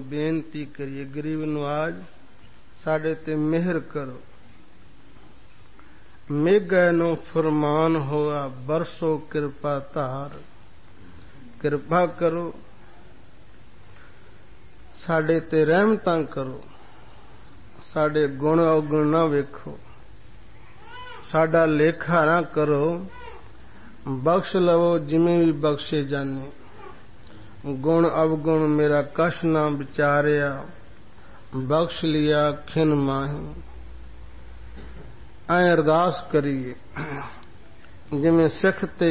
बेनती करिए, गरीब नवाज साडे ते मेहर करो। मेघै नो फरमान होआ बरसो कृपा धार। कृपा करो, साडे ते रहमतां करो, साडे गुण अवगुण ना वेखो, साडा लेखा ना करो, बख्श लवो जिमें भी बख्शे जाने। गुण अवगुण मेरा कश ना विचारिया, बख्श लिया खिन माही। ऐ अरदास करिए जिमें सिख ते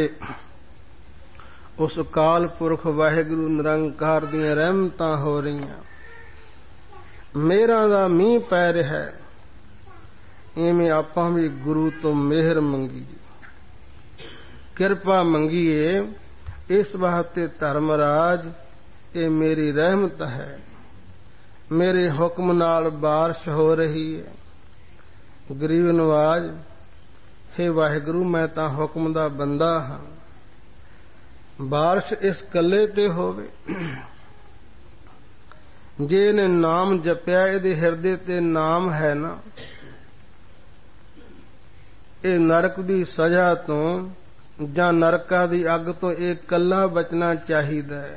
उस अकाल पुरख वाहिगुरु निरंकार दियां रहमतां हो रहीआं। मेहरां दा मींह पै रिहा है, इवें आपां भी गुरु तो मेहर मंगीए, किरपा मंगीए। इस वास्ते धर्मराज ये मेरी रहमत है, मेरे हुक्म नाल बारिश हो रही है। गरीब नवाज, हे वाहिगुरु मैं तां हुक्म दा बंदा हां, बारिश इस कल्ले ते होवे। जे ने नाम जपिया, इहदे हिरदे ते नाम है ना, ये नरक दी सजा तो ਜਾਂ ਨਰਕਾਂ ਦੀ ਅੱਗ ਤੋਂ ਇਹ ਕੱਲਾ ਬਚਣਾ ਚਾਹੀਦਾ ਹੈ।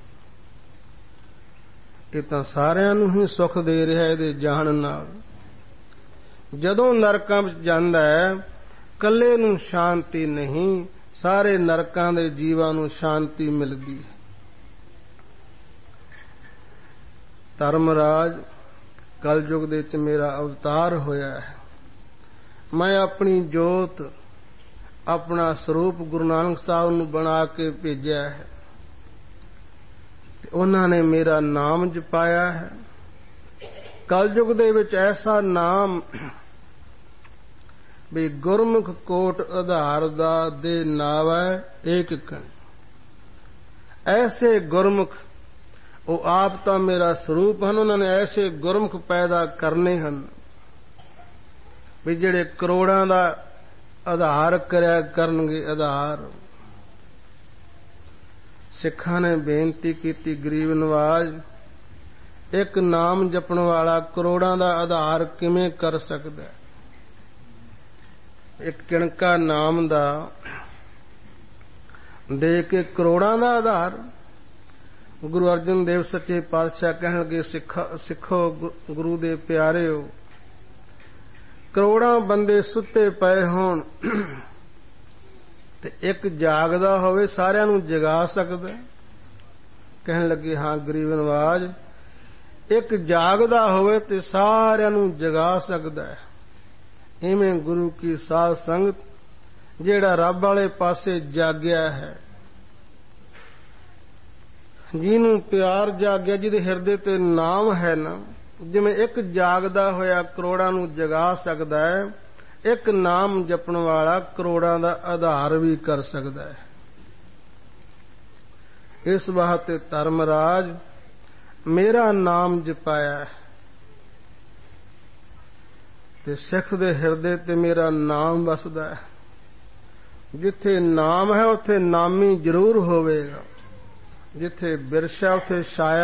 ਇਹ ਤਾਂ ਸਾਰਿਆਂ ਨੂੰ ਹੀ ਸੁੱਖ ਦੇ ਰਿਹਾ ਇਹਦੇ ਜਾਣ ਨਾਲ। ਜਦੋਂ ਨਰਕਾਂ ਵਿੱਚ ਜਾਂਦਾ ਹੈ, ਕੱਲੇ ਨੂੰ ਸ਼ਾਂਤੀ ਨਹੀਂ, ਸਾਰੇ ਨਰਕਾਂ ਦੇ ਜੀਵਾਂ ਨੂੰ ਸ਼ਾਂਤੀ ਮਿਲਦੀ ਹੈ। ਧਰਮਰਾਜ, ਕਲਯੁਗ ਦੇ ਵਿੱਚ ਮੇਰਾ ਅਵਤਾਰ ਹੋਇਆ ਹੈ। ਮੈਂ ਆਪਣੀ ਜੋਤ, अपना स्वरूप गुरु नानक साहब ਨੂੰ ਬਣਾ ਕੇ ਭੇਜਿਆ ਹੈ ਤੇ ਉਹਨਾਂ ਨੇ ਮੇਰਾ ਨਾਮ ਜਪਾਇਆ ਹੈ। ਕਲਯੁਗ ਦੇ ਵਿੱਚ ਐਸਾ ਨਾਮ ਵੀ ਗੁਰਮੁਖ ਕੋਟ ਆਧਾਰ ਦਾ ਦੇ ਨਾਵੈ ਏਕ ਕਨ। ਐਸੇ ਗੁਰਮੁਖ, ਉਹ ਆਪ ਤਾਂ ਮੇਰਾ ਸਰੂਪ ਹਨ, ਉਹਨਾਂ ਨੇ ਐਸੇ ਗੁਰਮੁਖ ਪੈਦਾ ਕਰਨੇ ਹਨ ਵੀ ਜਿਹੜੇ ਕਰੋੜਾਂ ਦਾ ਆਧਾਰ ਕਰਿਆ ਕਰਨਗੇ। ਆਧਾਰ ਸਿੱਖਾਂ ਨੇ ਬੇਨਤੀ ਕੀਤੀ, ਗਰੀਬ ਨਵਾਜ, ਇੱਕ ਨਾਮ ਜਪਣ ਵਾਲਾ ਕਰੋੜਾਂ ਦਾ ਆਧਾਰ ਕਿਵੇਂ ਕਰ ਸਕਦਾ? ਇੱਕ ਕਿਣਕਾ ਨਾਮ ਦਾ ਦੇ ਕੇ ਕਰੋੜਾਂ ਦਾ ਆਧਾਰ। ਗੁਰੂ ਅਰਜਨ ਦੇਵ ਸੱਚੇ ਪਾਤਸ਼ਾਹ ਕਹਿਣਗੇ, ਸਿੱਖੋ ਗੁਰੂ ਦੇ ਪਿਆਰਿਓ, ਕਰੋੜਾਂ ਬੰਦੇ ਸੁੱਤੇ ਪਏ ਹੋਣ ਤੇ ਇੱਕ ਜਾਗਦਾ ਹੋਵੇ, ਸਾਰਿਆਂ ਨੂੰ ਜਗਾ ਸਕਦਾ? ਕਹਿਣ ਲੱਗੇ, ਹਾਂ ਗਰੀਬ ਨਵਾਜ, ਇੱਕ ਜਾਗਦਾ ਹੋਵੇ ਤੇ ਸਾਰਿਆਂ ਨੂੰ ਜਗਾ ਸਕਦਾ ਹੈ। ਇਵੇਂ ਗੁਰੂ ਕੀ ਸਾਧ ਸੰਗਤ, ਜਿਹੜਾ ਰੱਬ ਵਾਲੇ ਪਾਸੇ ਜਾਗਿਆ ਹੈ, ਜਿਹਨੂੰ ਪਿਆਰ ਜਾਗਿਆ, ਜਿਹਦੇ ਹਿਰਦੇ ਤੇ ਨਾਮ ਹੈ ਨਾ, ਜਿਵੇਂ ਇੱਕ ਜਾਗਦਾ ਹੋਇਆ ਕਰੋੜਾਂ ਨੂੰ ਜਗਾ ਸਕਦਾ ਹੈ, ਇੱਕ ਨਾਮ ਜਪਣ ਵਾਲਾ ਕਰੋੜਾਂ ਦਾ ਆਧਾਰ ਵੀ ਕਰ ਸਕਦਾ ਹੈ। ਇਸ ਵਾਸਤੇ ਧਰਮਰਾਜ ਮੇਰਾ ਨਾਮ ਜਪਾਇਆ ਹੈ ਤੇ ਸਿੱਖ ਦੇ ਹਿਰਦੇ ਤੇ ਮੇਰਾ ਨਾਮ ਵਸਦਾ ਹੈ। ਜਿੱਥੇ ਨਾਮ ਹੈ ਉੱਥੇ ਨਾਮੀ ਜ਼ਰੂਰ ਹੋਵੇਗਾ, ਜਿੱਥੇ ਬਿਰਛਾ ਉੱਥੇ ਛਾਇਆ